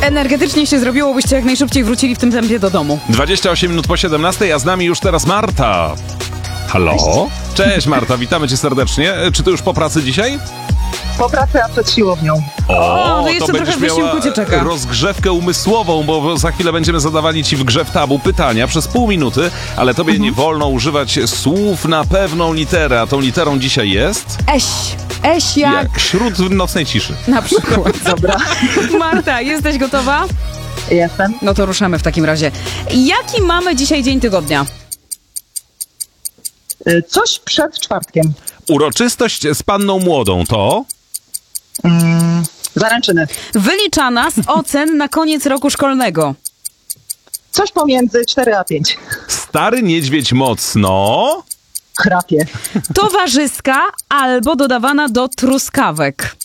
energetycznie się zrobiło, byście jak najszybciej wrócili w tym tempie do domu. 28 minut po 17, a z nami już teraz Marta. Halo? Cześć Marta, witamy cię serdecznie. Czy ty już po pracy dzisiaj? Po pracy, a przed siłownią. O, to jeszcze będziesz trochę wysiłku cię czeka. rozgrzewkę umysłową, bo za chwilę będziemy zadawali ci w grze w tabu pytania przez pół minuty, ale tobie nie wolno używać słów na pewną literę, a tą literą dzisiaj jest... Eś jak... Śród w nocnej ciszy. Na przykład. Dobra. Marta, jesteś gotowa? Jestem. No to ruszamy w takim razie. Jaki mamy dzisiaj dzień tygodnia? Coś przed czwartkiem. Uroczystość z panną młodą to... Zaręczyny. Wyliczana z ocen na koniec roku szkolnego. Coś pomiędzy 4 a 5. Stary niedźwiedź mocno... Chrapie. Towarzyska albo dodawana do truskawek.